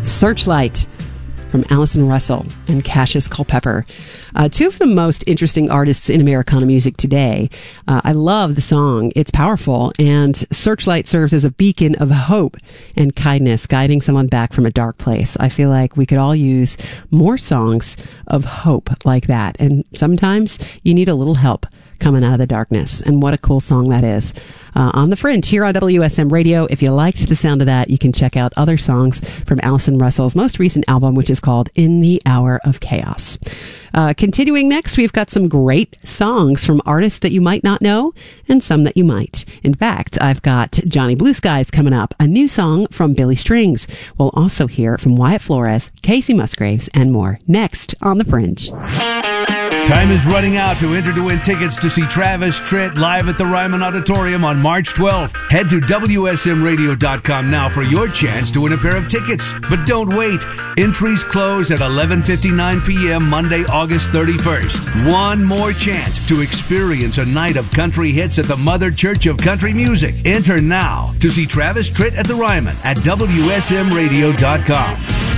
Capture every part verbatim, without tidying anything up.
Searchlight from Allison Russell and Cassius Culpepper. Uh, two of the most interesting artists in Americana music today. Uh, I love the song. It's powerful, and Searchlight serves as a beacon of hope and kindness, guiding someone back from a dark place. I feel like we could all use more songs of hope like that, and sometimes you need a little help coming out of the darkness. And what a cool song that is. Uh, on the Fringe here on W S M Radio. If you liked the sound of that, you can check out other songs from Allison Russell's most recent album, which is called In the Hour of Chaos. Uh, continuing next, we've got some great songs from artists that you might not know and some that you might. In fact, I've got Johnny Blue Skies coming up, a new song from Billy Strings. We'll also hear from Wyatt Flores, Casey Musgraves, and more next on The Fringe. Time is running out to enter to win tickets to see Travis Tritt live at the Ryman Auditorium on March twelfth. Head to W S M radio dot com now for your chance to win a pair of tickets. But don't wait. Entries close at eleven fifty-nine p.m. Monday, August thirty-first. One more chance to experience a night of country hits at the Mother Church of Country Music. Enter now to see Travis Tritt at the Ryman at W S M radio dot com.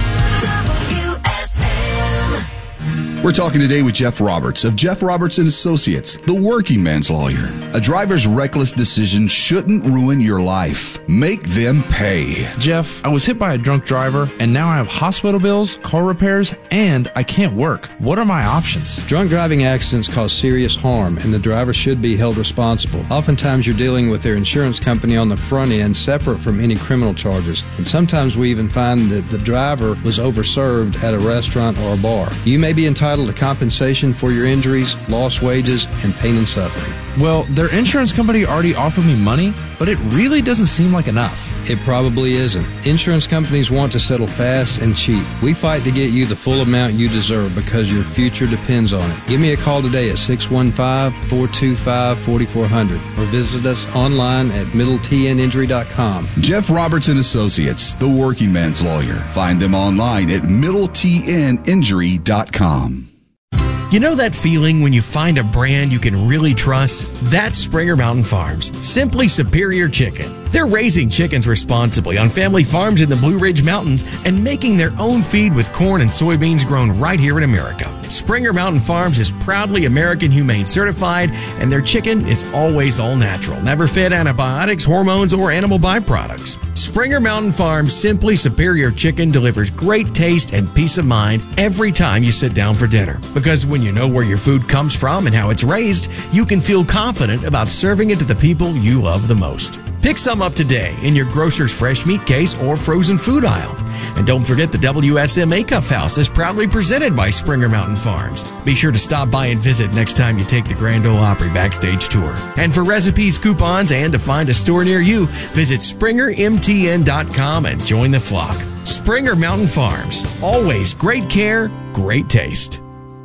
We're talking today with Jeff Roberts of Jeff Roberts and Associates, the working man's lawyer. A driver's reckless decision shouldn't ruin your life. Make them pay. Jeff, I was hit by a drunk driver, and now I have hospital bills, car repairs, and I can't work. What are my options? Drunk driving accidents cause serious harm, and the driver should be held responsible. Oftentimes, you're dealing with their insurance company on the front end, separate from any criminal charges. And sometimes we even find that the driver was overserved at a restaurant or a bar. You may be entitled to compensation for your injuries, lost wages, and pain and suffering. Well, their insurance company already offered me money, but it really doesn't seem like enough. It probably isn't. Insurance companies want to settle fast and cheap. We fight to get you the full amount you deserve because your future depends on it. Give me a call today at six one five, four two five, four four zero zero or visit us online at middle t n injury dot com. Jeff Roberts and Associates, the working man's lawyer. Find them online at middle t n injury dot com. You know that feeling when you find a brand you can really trust? That's Springer Mountain Farms. Simply superior chicken. They're raising chickens responsibly on family farms in the Blue Ridge Mountains and making their own feed with corn and soybeans grown right here in America. Springer Mountain Farms is proudly American Humane certified, and their chicken is always all natural, never fed antibiotics, hormones, or animal byproducts. Springer Mountain Farms Simply Superior Chicken delivers great taste and peace of mind every time you sit down for dinner. Because when you know where your food comes from and how it's raised, you can feel confident about serving it to the people you love the most. Pick some up today in your grocer's fresh meat case or frozen food aisle. And don't forget the W S M Acuff House is proudly presented by Springer Mountain Farms. Be sure to stop by and visit next time you take the Grand Ole Opry backstage tour. And for recipes, coupons, and to find a store near you, visit springer m t n dot com and join the flock. Springer Mountain Farms. Always great care, great taste.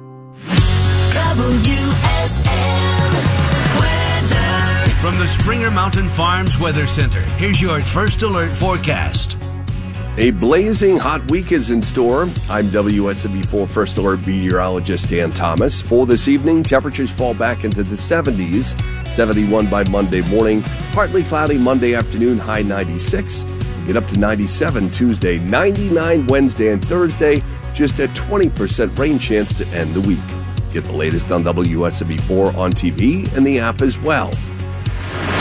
W S M weather. From the Springer Mountain Farms Weather Center, here's your first alert forecast. A blazing hot week is in store. I'm W S M V four First Alert meteorologist Dan Thomas. For this evening, temperatures fall back into the seventies. seventy-one by Monday morning. Partly cloudy Monday afternoon, high ninety-six. Get up to ninety-seven Tuesday, ninety-nine Wednesday and Thursday. Just a twenty percent rain chance to end the week. Get the latest on W S M V four on T V and the app as well.